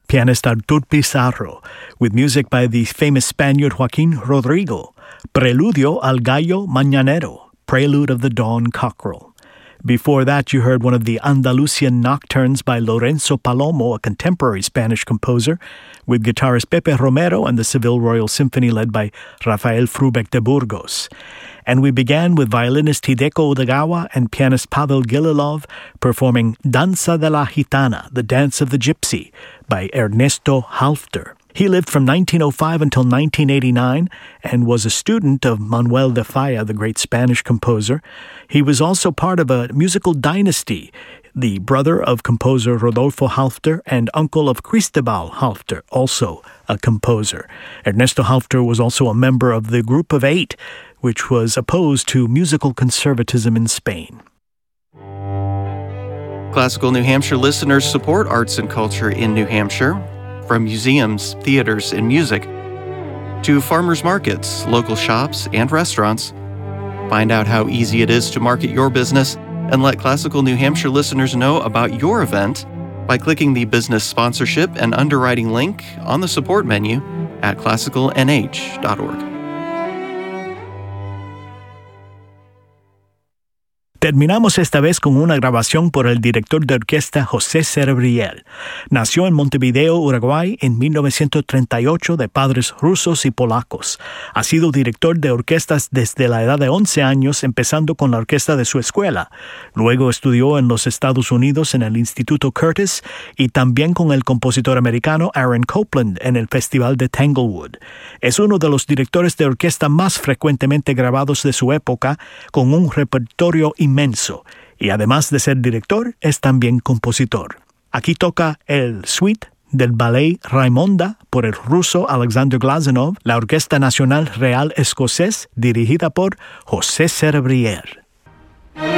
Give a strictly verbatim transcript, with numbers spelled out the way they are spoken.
pianist Artur Pizarro, with music by the famous Spaniard Joaquin Rodrigo, Preludio al Gallo Mañanero, Prelude of the Dawn Cockerel. Before that, you heard one of the Andalusian Nocturnes by Lorenzo Palomo, a contemporary Spanish composer, with guitarist Pepe Romero and the Seville Royal Symphony led by Rafael Frubeck de Burgos. And we began with violinist Hideko Odagawa and pianist Pavel Gililov performing Danza de la Gitana, The Dance of the Gypsy, by Ernesto Halffter. He lived from nineteen oh five until nineteen eighty-nine and was a student of Manuel de Falla, the great Spanish composer. He was also part of a musical dynasty, the brother of composer Rodolfo Halffter and uncle of Cristobal Halffter, also a composer. Ernesto Halffter was also a member of the Group of Eight, which was opposed to musical conservatism in Spain. Classical New Hampshire listeners support arts and culture in New Hampshire, from museums, theaters, and music, to farmers markets, local shops, and restaurants. Find out how easy it is to market your business and let Classical New Hampshire listeners know about your event by clicking the business sponsorship and underwriting link on the support menu at classical n h dot org. Terminamos esta vez con una grabación por el director de orquesta José Cerebriel. Nació en Montevideo, Uruguay, en mil novecientos treinta y ocho de padres rusos y polacos. Ha sido director de orquestas desde la edad de once años, empezando con la orquesta de su escuela. Luego estudió en los Estados Unidos en el Instituto Curtis y también con el compositor americano Aaron Copland en el Festival de Tanglewood. Es uno de los directores de orquesta más frecuentemente grabados de su época, con un repertorio inmenso, y además de ser director, es también compositor. Aquí toca el suite del ballet Raimonda por el ruso Alexander Glazunov, la Orquesta Nacional Real Escocés, dirigida por José Cerebriel.